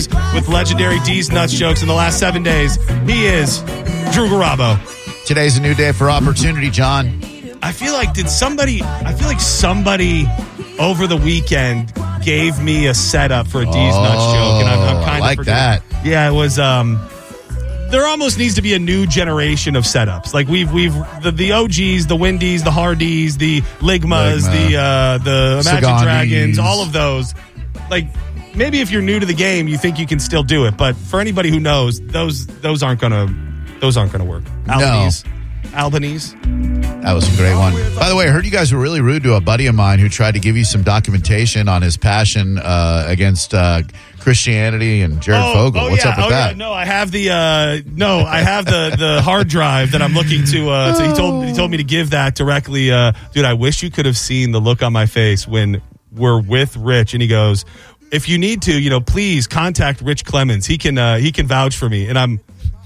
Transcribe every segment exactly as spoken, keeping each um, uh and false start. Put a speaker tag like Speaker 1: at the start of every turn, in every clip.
Speaker 1: with legendary D's Nuts jokes in the last seven days. He is Drew Garabo.
Speaker 2: Today's a new day for opportunity, John.
Speaker 1: I feel like did somebody I feel like somebody over the weekend gave me a setup for a D's
Speaker 2: oh,
Speaker 1: Nuts joke, and I'm, I'm kind
Speaker 2: I like
Speaker 1: of
Speaker 2: that.
Speaker 1: Yeah, it was um there almost needs to be a new generation of setups. Like we've we've the, the O Gs, the Wendy's, the Hardys, the Ligmas,
Speaker 2: Ligma.
Speaker 1: the uh, the Imagine
Speaker 2: Sagandis.
Speaker 1: Dragons, all of those. Like maybe if you're new to the game, you think you can still do it, but for anybody who knows, those those aren't gonna those aren't gonna work. Albanese. No. Albanese.
Speaker 2: That was a great one. By the way, I heard you guys were really rude to a buddy of mine who tried to give you some documentation on his passion uh, against uh, Christianity and Jared
Speaker 1: oh,
Speaker 2: Fogle.
Speaker 1: Oh,
Speaker 2: What's
Speaker 1: yeah.
Speaker 2: up with
Speaker 1: oh,
Speaker 2: that?
Speaker 1: Yeah. No, I have the uh, no, I have the, the hard drive that I'm looking to. Uh, to he told he told me to give that directly. Uh, dude, I wish you could have seen the look on my face when we're with Rich, and he goes, "If you need to, you know, please contact Rich Clemens. He can uh, he can vouch for me." And I'm.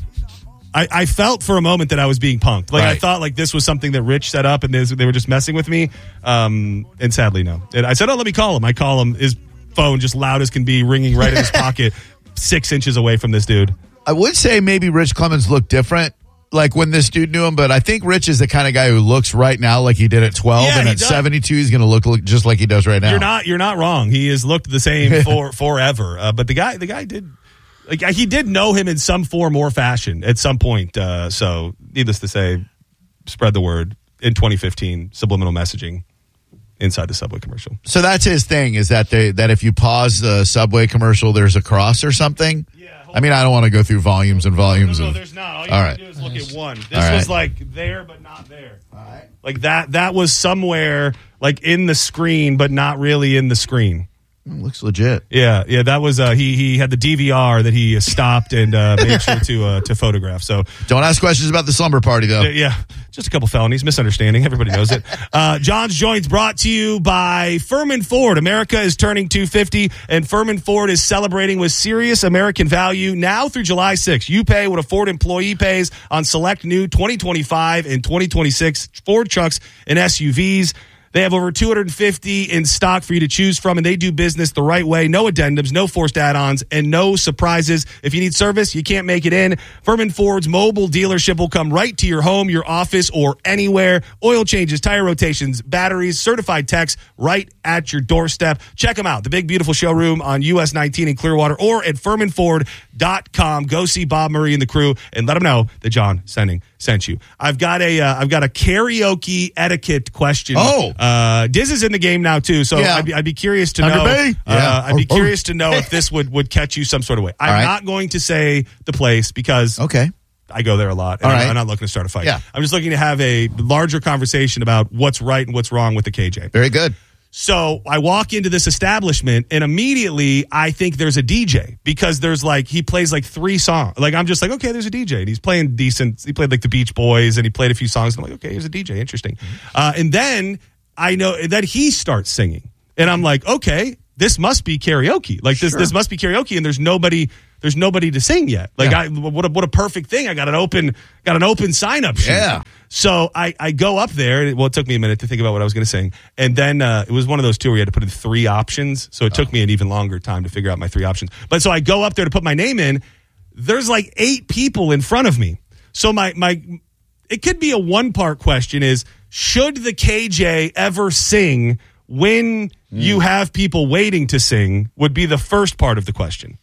Speaker 1: I, I felt for a moment that I was being punked. Like, right. I thought like this was something that Rich set up and they, they were just messing with me. Um, and sadly, no. And I said, oh, let me call him. I call him. His phone just loud as can be, ringing right in his pocket, six inches away from this dude.
Speaker 2: I would say maybe Rich Clemens looked different, like when this dude knew him, but I think Rich is the kind of guy who looks right now like he did at twelve,
Speaker 1: yeah,
Speaker 2: and at
Speaker 1: does.
Speaker 2: seventy-two he's going to look, look just like he does right now.
Speaker 1: You're not, you're not wrong. He has looked the same for forever. Uh, but the guy, the guy did. Like he did know him in some form or fashion at some point. Uh, so, needless to say, spread the word in twenty fifteen. Subliminal messaging inside the Subway commercial.
Speaker 2: So that's his thing. Is that they that if you pause the Subway commercial, there's a cross or something?
Speaker 1: Yeah.
Speaker 2: I mean, I don't want to go through volumes and volumes.
Speaker 1: No, no,
Speaker 2: of,
Speaker 1: no there's not. All you
Speaker 2: all
Speaker 1: have
Speaker 2: right.
Speaker 1: to do is look at one. This
Speaker 2: all
Speaker 1: was
Speaker 2: right.
Speaker 1: like there, but not there.
Speaker 2: All right.
Speaker 1: Like that. That was somewhere like in the screen, but not really in the screen.
Speaker 2: Looks legit.
Speaker 1: Yeah, yeah, that was uh, he. He had the D V R that he stopped and uh, made sure to uh, to photograph. So
Speaker 2: don't ask questions about the slumber party, though.
Speaker 1: Yeah, just a couple felonies, misunderstanding. Everybody knows it. Uh, John's Joints brought to you by Furman Ford. America is turning two fifty, and Furman Ford is celebrating with serious American value now through July sixth. You pay what a Ford employee pays on select new twenty twenty-five and twenty twenty-six Ford trucks and S U Vs. They have over two hundred fifty in stock for you to choose from, and they do business the right way. No addendums, no forced add-ons, and no surprises. If you need service, you can't make it in. Furman Ford's mobile dealership will come right to your home, your office, or anywhere. Oil changes, tire rotations, batteries, certified techs right at your doorstep. Check them out. The big, beautiful showroom on U S nineteen in Clearwater or at furman ford dot com. Go see Bob Murray and the crew and let them know that John sending sent you. I've got a uh, I've got a karaoke etiquette question.
Speaker 2: Oh.
Speaker 1: Uh, Diz is in the game now too, so
Speaker 2: yeah.
Speaker 1: I'd, be, I'd be curious to
Speaker 2: Under
Speaker 1: know.
Speaker 2: me?
Speaker 1: Uh,
Speaker 2: Yeah.
Speaker 1: I'd be
Speaker 2: Oh, oh.
Speaker 1: curious to know if this would, would catch you some sort of way. I'm
Speaker 2: right.
Speaker 1: not going to say the place because
Speaker 2: Okay.
Speaker 1: I go there a lot, and
Speaker 2: All
Speaker 1: I'm,
Speaker 2: right.
Speaker 1: I'm not looking to start a fight.
Speaker 2: Yeah.
Speaker 1: I'm just looking to have a larger conversation about what's right and what's wrong with the K J.
Speaker 2: Very good.
Speaker 1: So I walk into this establishment and immediately I think there's a D J because there's like, he plays like three songs. Like, I'm just like, okay, there's a D J and he's playing decent. He played like the Beach Boys and he played a few songs. And I'm like, okay, here's a D J. Interesting. Uh, and then I know that he starts singing and I'm like, okay, this must be karaoke. Like this,
Speaker 2: Sure.
Speaker 1: this must be karaoke. And there's nobody, there's nobody to sing yet. Like
Speaker 2: Yeah.
Speaker 1: I, what a, what a perfect thing. I got an open, got an open sign up sheet.
Speaker 2: Yeah.
Speaker 1: So I, I go up there. Well, it took me a minute to think about what I was going to sing. And then uh, it was one of those two where you had to put in three options. So it took me an even longer time to figure out my three options. But so I go up there to put my name in. There's like eight people in front of me. So my, my it could be a one part question is, should the K J ever sing when mm. you have people waiting to sing would be the first part of the question.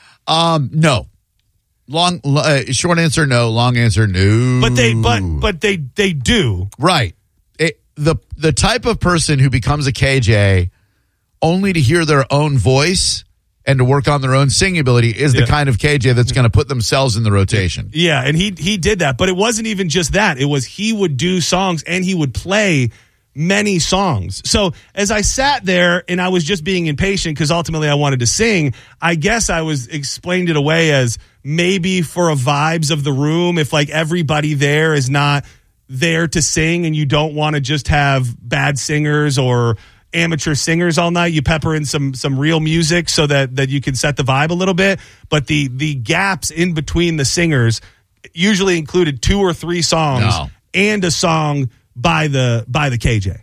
Speaker 2: Um, no. Long, uh, short answer, no. Long answer, no.
Speaker 1: But they, but, but they, they do.
Speaker 2: Right. It, the the type of person who becomes a K J only to hear their own voice and to work on their own singing ability is
Speaker 1: yeah.
Speaker 2: the kind of K J that's going to put themselves in the rotation.
Speaker 1: Yeah, and he he did that, but it wasn't even just that. It was he would do songs and he would play many songs. So as I sat there and I was just being impatient because ultimately I wanted to sing, I guess I was explained it away as maybe for a vibes of the room, if like everybody there is not there to sing and you don't want to just have bad singers or amateur singers all night, you pepper in some some real music so that that you can set the vibe a little bit. But the the gaps in between the singers usually included two or three songs
Speaker 2: no.
Speaker 1: and a song by the by the K J.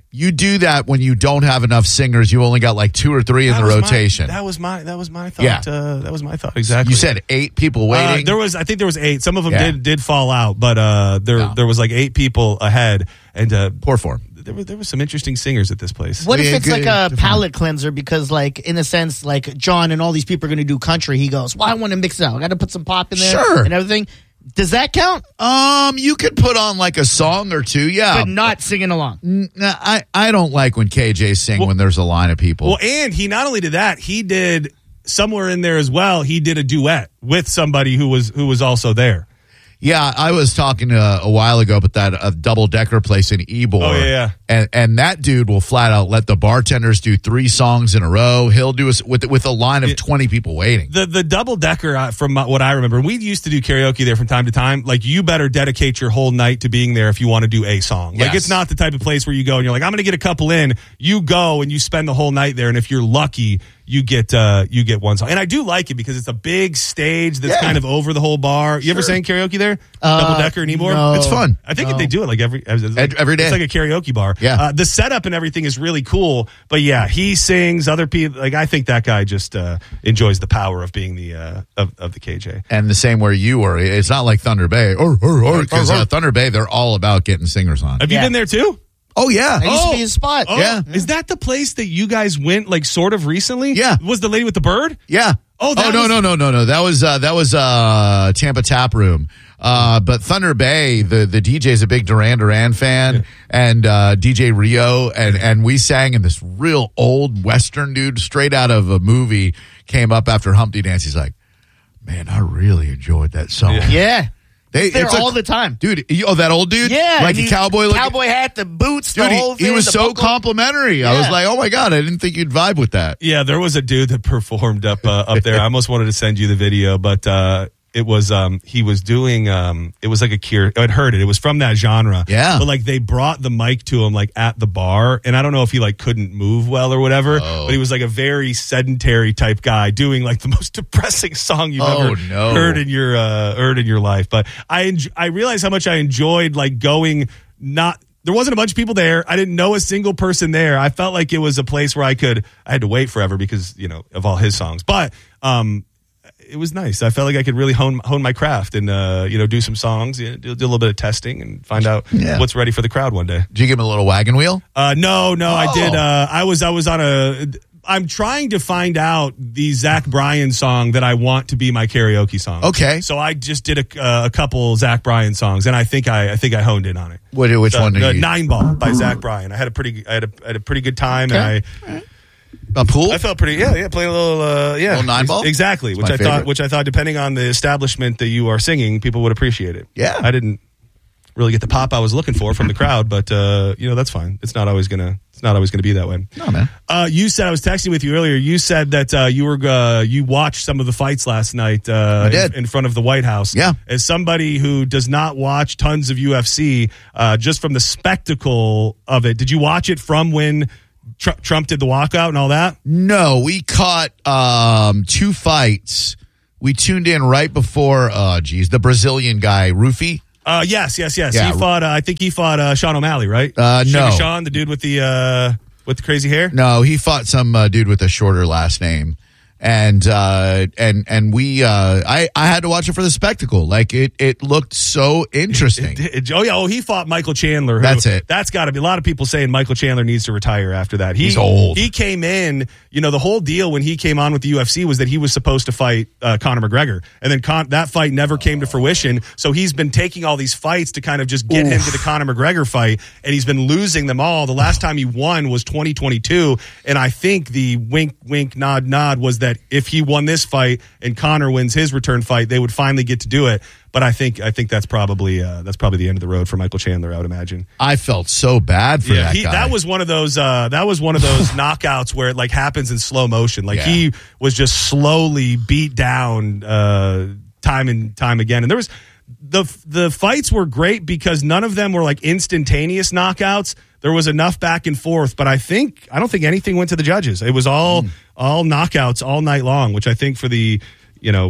Speaker 2: You do that when you don't have enough singers. You only got like two or three in
Speaker 1: That
Speaker 2: the
Speaker 1: was my-
Speaker 2: rotation.
Speaker 1: that was my that was my thought.
Speaker 2: Yeah.
Speaker 1: Uh, that was my thought exactly.
Speaker 2: You said eight people
Speaker 1: Uh,
Speaker 2: waiting.
Speaker 1: there was, I think there was eight. Some of them
Speaker 2: Yeah.
Speaker 1: did did fall out, but uh, there
Speaker 2: No.
Speaker 1: there was like eight people ahead, and uh,
Speaker 2: Poor form.
Speaker 1: there were there were some interesting singers at this place.
Speaker 3: What if
Speaker 2: Yeah,
Speaker 3: it's
Speaker 2: good-
Speaker 3: like a
Speaker 2: different.
Speaker 3: palate cleanser? Because, like, in a sense, like John and all these people are going to do country. He goes, "Well, I want to mix it out. I got to put some pop in there,
Speaker 2: Sure.
Speaker 3: and everything." Does that count?
Speaker 2: Um, you could put on like a song or two. Yeah.
Speaker 3: But not singing along.
Speaker 2: N- I, I don't like when K J sing
Speaker 1: Well-
Speaker 2: when there's a line of people.
Speaker 1: Well, and he not only did that, he did somewhere in there as well. He did a duet with somebody who was who was also there.
Speaker 2: Yeah, I was talking uh, a while ago about that uh, double decker place in Ybor.
Speaker 1: Oh, yeah, yeah.
Speaker 2: And and that dude will flat out let the bartenders do three songs in a row. He'll do us with with a line of twenty people waiting.
Speaker 1: The the double decker, uh, from what I remember, we used to do karaoke there from time to time. Like, you better dedicate your whole night to being there if you want to do a song. Like,
Speaker 2: Yes.
Speaker 1: it's not the type of place where you go and you're like, I'm going to get a couple in. You go and you spend the whole night there, and if you're lucky, you get uh, you get one song. And I do like it because it's a big stage that's
Speaker 2: Yeah.
Speaker 1: kind of over the whole bar. You ever sang karaoke there?
Speaker 3: Uh,
Speaker 1: double decker in Ybor?
Speaker 3: no.
Speaker 2: It's fun.
Speaker 1: I think
Speaker 3: No.
Speaker 1: they do it like every it's like-
Speaker 2: Every day.
Speaker 1: It's like a karaoke bar.
Speaker 2: Yeah.
Speaker 1: Uh, the setup and everything is really cool. But yeah, he sings. Other people, like, I think that guy just uh, enjoys the power of being the uh, of, of the K J.
Speaker 2: And the same where you were. It's not like Thunder Bay. Or or or because uh, Thunder Bay, they're all about getting singers on.
Speaker 1: Have you
Speaker 3: Yeah.
Speaker 1: been there too?
Speaker 2: Oh yeah.
Speaker 3: That used
Speaker 1: Oh.
Speaker 3: to be his spot.
Speaker 1: Oh,
Speaker 2: Yeah.
Speaker 1: Is that the place that you guys went like sort of recently?
Speaker 2: Yeah.
Speaker 1: Was the lady with the bird?
Speaker 2: Yeah.
Speaker 1: Oh, that
Speaker 2: no,
Speaker 1: was-
Speaker 2: no, no, no, no. That was uh, that was uh, Tampa Tap Room. Uh, but Thunder Bay, the the D J is a big Duran Duran fan,
Speaker 1: Yeah.
Speaker 2: and uh, D J Rio, and and we sang, and this real old Western dude, straight out of a movie, came up after Humpty Dance. He's like, "Man, I really enjoyed that song."
Speaker 1: Yeah.
Speaker 3: Yeah.
Speaker 2: They,
Speaker 3: There
Speaker 2: it's a-
Speaker 3: all the time.
Speaker 2: dude. he- Oh, that old dude,
Speaker 3: Yeah.
Speaker 2: like
Speaker 3: he-
Speaker 2: a cowboy, looking-
Speaker 3: cowboy hat, the boots,
Speaker 2: Dude,
Speaker 3: the
Speaker 2: he,
Speaker 3: whole
Speaker 2: he
Speaker 3: thing.
Speaker 2: was
Speaker 3: the
Speaker 2: so
Speaker 3: buckle.
Speaker 2: complimentary. I was
Speaker 3: Yeah.
Speaker 2: like, "Oh my god, I didn't think you'd vibe with that."
Speaker 1: Yeah, there was a dude that performed up uh, up there. I almost wanted to send you the video, but uh, it was um, he was doing um, it was like a cure. I'd heard it. It was from that genre.
Speaker 2: Yeah.
Speaker 1: but like they brought the mic to him like at the bar, and I don't know if he like couldn't move well or whatever.
Speaker 2: Oh.
Speaker 1: But he was like a very sedentary type guy doing like the most depressing song you've
Speaker 2: Oh,
Speaker 1: ever
Speaker 2: no.
Speaker 1: heard in your uh, heard in your life. But I enj- I realized how much I enjoyed like going not. There wasn't a bunch of people there. I didn't know a single person there. I felt like it was a place where I could, I had to wait forever because, you know, of all his songs. But um, it was nice. I felt like I could really hone hone my craft and, uh, you know, do some songs, you know, do, do a little bit of testing and find out
Speaker 2: Yeah.
Speaker 1: what's ready for the crowd one day.
Speaker 2: Did you give him a little wagon wheel?
Speaker 1: Uh, no, no, I
Speaker 2: Oh.
Speaker 1: did. Uh, I was, I was on a, I'm trying to find out the Zach Bryan song that I want to be my karaoke song.
Speaker 2: Okay.
Speaker 1: So I just did a, uh, a couple Zach Bryan songs, and I think I, I think I honed in on it.
Speaker 2: What? Which
Speaker 1: Uh,
Speaker 2: one did
Speaker 1: uh,
Speaker 2: you?
Speaker 1: Nine Ball by Zach Bryan. I had a pretty, I had a, I had a pretty good time,
Speaker 2: Okay.
Speaker 1: and
Speaker 2: A pool?
Speaker 1: I, I felt pretty, yeah, yeah, playing a little, uh, yeah,
Speaker 2: Little nine ball?
Speaker 1: exactly.
Speaker 2: It's
Speaker 1: Which
Speaker 2: my
Speaker 1: I thought,
Speaker 2: favorite.
Speaker 1: which I thought, depending on the establishment that you are singing, people would appreciate it.
Speaker 2: Yeah.
Speaker 1: I didn't really get the pop I was looking for from the crowd, but uh, you know, that's fine. It's not always gonna, it's not always gonna be that way.
Speaker 2: No, man.
Speaker 1: Uh, you said, I was texting with you earlier. You said that uh, you were uh, you watched some of the fights last night. Uh,
Speaker 2: I did.
Speaker 1: in, in front of the White House.
Speaker 2: Yeah.
Speaker 1: As somebody who does not watch tons of U F C, uh, just from the spectacle of it, did you watch it from when Tr- Trump did the walkout and all that?
Speaker 2: No, we caught um, two fights. We tuned in right before, uh, geez, the Brazilian guy, Rufy.
Speaker 1: Uh, yes, yes, yes.
Speaker 2: Yeah.
Speaker 1: He fought. Uh, I think he fought uh, Sean O'Malley, right?
Speaker 2: Uh,
Speaker 1: Sugar
Speaker 2: no.
Speaker 1: Sean, the dude with the uh, with the crazy hair.
Speaker 2: No, he fought some uh, dude with a shorter last name. And uh, and and we, uh, I I had to watch it for the spectacle. Like it, it looked so interesting.
Speaker 1: It- oh yeah, oh he fought Michael Chandler. who-
Speaker 2: That's it.
Speaker 1: That's got to be a lot of people saying Michael Chandler needs to retire after that. He,
Speaker 2: He's old.
Speaker 1: He came in. You know, the whole deal when he came on with the U F C was that he was supposed to fight uh, Conor McGregor, and then Con- that fight never came to fruition. So he's been taking all these fights to kind of just get him to the Conor McGregor fight, and he's been losing them all. The last time he won was twenty twenty-two, and I think the wink, wink, nod, nod was that if he won this fight and Conor wins his return fight, they would finally get to do it. But I think I think that's probably uh, that's probably the end of the road for Michael Chandler, I would imagine.
Speaker 2: I felt so bad for that
Speaker 1: he,
Speaker 2: guy.
Speaker 1: that was one of those uh, that was one of those knockouts where it like happens in slow motion. Like
Speaker 2: Yeah.
Speaker 1: he was just slowly beat down uh, time and time again. And there was the the fights were great because none of them were like instantaneous knockouts. There was enough back and forth, but I think I don't think anything went to the judges. It was all
Speaker 2: Mm.
Speaker 1: all knockouts all night long, which I think for the you know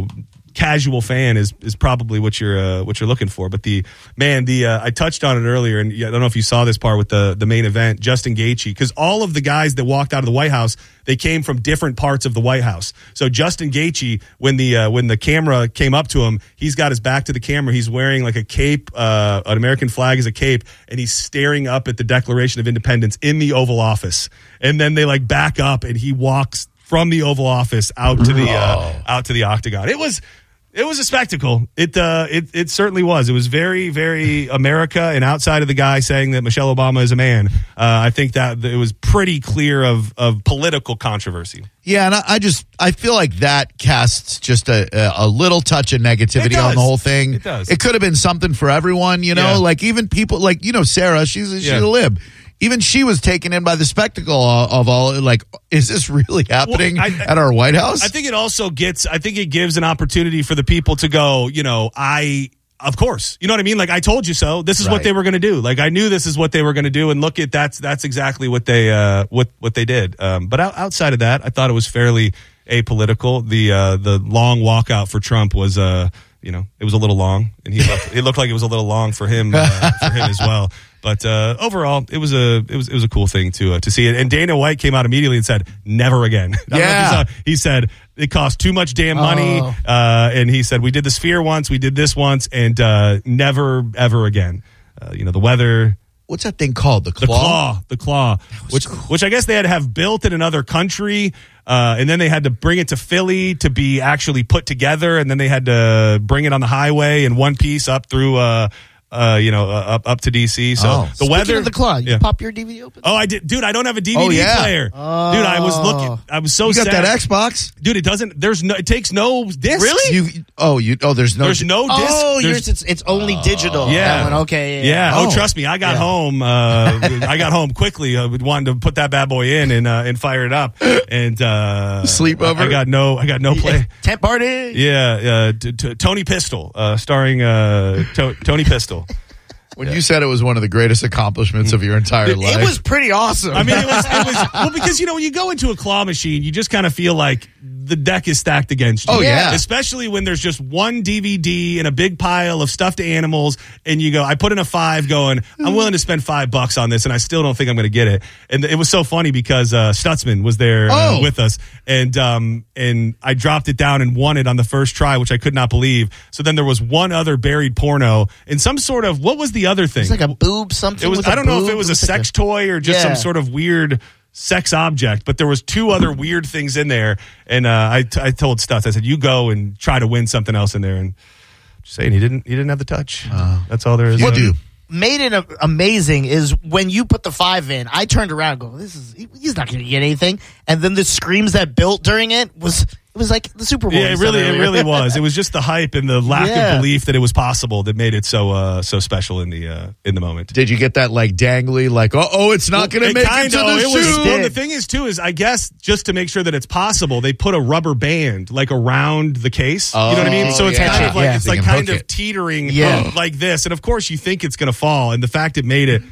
Speaker 1: casual fan is is probably what you're uh, what you're looking for. But the man, the uh, I touched on it earlier, and I don't know if you saw this part with the the main event, Justin Gaethje, because all of the guys that walked out of the White House, they came from different parts of the White House. So Justin Gaethje, when the uh, when the camera came up to him, he's got his back to the camera. He's wearing like a cape, uh, an American flag as a cape, and he's staring up at the Declaration of Independence in the Oval Office. And then they like back up, and he walks from the Oval Office out to the uh, out to the octagon. It was. It was a spectacle. It uh, it it certainly was. It was very, very America, and outside of the guy saying that Michelle Obama is a man, uh, I think that it was pretty clear of of political controversy.
Speaker 2: Yeah, and I, I just I feel like that casts just a a, a little touch of negativity on the whole thing.
Speaker 1: It does.
Speaker 2: It could have been something for everyone, you know.
Speaker 1: Yeah.
Speaker 2: Like even people like you know Sarah, she's she's
Speaker 1: Yeah.
Speaker 2: a lib. Even she was taken in by the spectacle of all, like, is this really happening
Speaker 1: Well, I-
Speaker 2: at our White House?
Speaker 1: I think it also gets, I think it gives an opportunity for the people to go, you know, I, of course, you know what I mean? Like, I told you so. This is
Speaker 2: Right.
Speaker 1: what they were going to do. Like, I knew this is what they were going to do. And look at that's, that's exactly what they, uh, what, what they did. Um, but out, outside of that, I thought it was fairly apolitical. The, uh, the long walkout for Trump was, uh, you know, it was a little long, and he looked, it looked like it was a little long for him, uh, for him as well. But uh, overall, it was a it was it was a cool thing to uh, to see it. And Dana White came out immediately and said, "Never again." I don't know if
Speaker 2: Yeah.
Speaker 1: you saw- he said it cost too much damn money,
Speaker 3: Oh.
Speaker 1: uh, and he said we did the Sphere once, we did this once, and uh, never ever again. Uh, you know, the weather.
Speaker 2: What's that thing called? The
Speaker 1: The
Speaker 2: claw?
Speaker 1: claw, the claw, which which I guess they had to have built in another country, uh, and then they had to bring it to Philly to be actually put together, and then they had to bring it on the highway in one piece up through, uh, uh, you know, uh, up up to D C. So
Speaker 2: Oh.
Speaker 1: the
Speaker 3: Speaking
Speaker 1: weather.
Speaker 3: of the claw, you
Speaker 1: Yeah.
Speaker 3: pop your D V D open.
Speaker 1: Oh, I did, dude. I don't have a D V D
Speaker 2: Oh, yeah.
Speaker 1: player, dude. I was looking. I was so
Speaker 2: You got
Speaker 1: sad,
Speaker 2: that Xbox?
Speaker 1: dude. It doesn't. There's no. It takes no disc.
Speaker 2: You oh you oh there's no
Speaker 1: There's no disc.
Speaker 3: Oh,
Speaker 1: There's-
Speaker 3: yours it's it's only digital.
Speaker 1: Yeah.
Speaker 3: That one, okay.
Speaker 1: Yeah.
Speaker 3: Yeah.
Speaker 1: Oh,
Speaker 2: Oh.
Speaker 1: trust me. I got
Speaker 3: Yeah.
Speaker 1: home. Uh, I got home quickly. I wanted to put that bad boy in and uh, and fire it up. And uh,
Speaker 2: Sleepover?
Speaker 1: I, I got no. I got no play.
Speaker 3: Tent party.
Speaker 1: Yeah. Uh, t- t- Tony Pistol, uh, starring uh, to- Tony Pistol.
Speaker 2: when you said it was one of the greatest accomplishments of your entire life.
Speaker 3: It was pretty awesome.
Speaker 1: I mean, it was, it was well because you know when you go into a claw machine, you just kind of feel like the deck is stacked against you.
Speaker 2: Oh, yeah.
Speaker 1: Especially when there's just one D V D and a big pile of stuffed animals, and you go, I put in a five, going, I'm willing to spend five bucks on this, and I still don't think I'm going to get it. And it was so funny because uh, Stutzman was there uh,
Speaker 2: Oh.
Speaker 1: with us, and um, and I dropped it down and won it on the first try, which I could not believe. So then there was one other buried porno and some sort of what was the other thing?
Speaker 3: it's like a boob something.
Speaker 1: It was.
Speaker 3: with
Speaker 1: I
Speaker 3: a
Speaker 1: don't know if
Speaker 3: boob.
Speaker 1: it was a
Speaker 3: like
Speaker 1: sex toy or just
Speaker 3: Yeah.
Speaker 1: some sort of weird sex object, but there was two other weird things in there. And uh, I, t- I told Stutz, I said, "You go and try to win something else in there." And just saying, he didn't. He didn't have the touch. That's all there is.
Speaker 2: you
Speaker 1: to it.
Speaker 2: do.
Speaker 3: Made it a- amazing is when you put the five in. I turned around, and go, "This is he- he's not going to get anything." And then the screams that built during it was it was like the Super Bowl.
Speaker 1: Yeah,
Speaker 3: we
Speaker 1: it
Speaker 3: said
Speaker 1: really, it
Speaker 3: earlier.
Speaker 1: really was. It was just the hype and the lack
Speaker 3: Yeah.
Speaker 1: of belief that it was possible that made it so, uh, so special in the, uh, in the moment.
Speaker 2: Did you get that like dangly, like, oh, oh, it's not going to
Speaker 1: It
Speaker 2: make it
Speaker 1: kind
Speaker 2: to
Speaker 1: of-
Speaker 2: the
Speaker 1: it was-
Speaker 2: shoot?
Speaker 1: well, the thing is, too, is I guess just to make sure that it's possible, they put a rubber band like around the case. you know what I mean?
Speaker 2: Oh,
Speaker 1: So it's
Speaker 2: yeah.
Speaker 1: kind of like
Speaker 3: Yeah.
Speaker 1: it's
Speaker 2: They
Speaker 1: like
Speaker 2: can
Speaker 1: kind
Speaker 2: hook
Speaker 1: of
Speaker 2: it.
Speaker 1: teetering
Speaker 3: Yeah.
Speaker 1: like this, and of course you think it's going to fall, and the fact it made it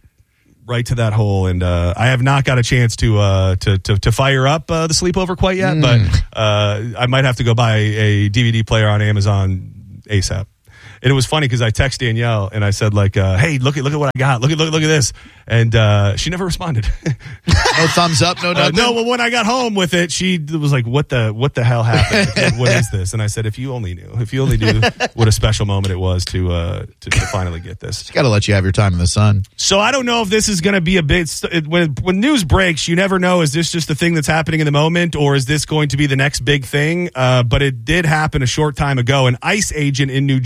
Speaker 1: right to that hole. And uh, I have not got a chance to uh, to, to to fire up uh, the sleepover quite yet, but uh, I might have to go buy a D V D player on Amazon ASAP. And it was funny because I text Danielle and I said like, uh, "Hey, look at look at what I got. Look at look, look at this." And uh, she never responded.
Speaker 2: No thumbs up, no
Speaker 1: Uh,
Speaker 2: nothing.
Speaker 1: no, well, when I got home with it, she was like, "What the what the hell happened? What- what is this?" And I said, "If you only knew, if you only knew what a special moment it was to uh, to, to finally get this."
Speaker 2: Got to let you have your time in the sun.
Speaker 1: So I don't know if this is going to be a big it- when when news breaks. You never know. Is this just a thing that's happening in the moment, or is this going to be the next big thing? Uh, but it did happen a short time ago. An ICE agent in New